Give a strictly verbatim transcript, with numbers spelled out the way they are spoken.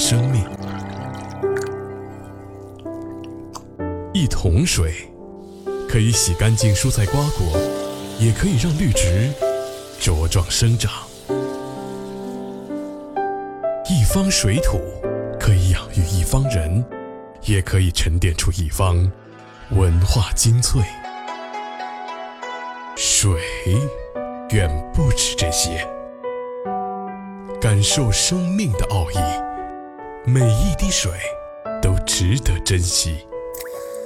生命。一桶水可以洗干净蔬菜瓜果，也可以让绿植茁壮生长。一方水土可以养育一方人，也可以沉淀出一方文化精粹。水远不止这些，感受生命的奥义，每一滴水都值得珍惜。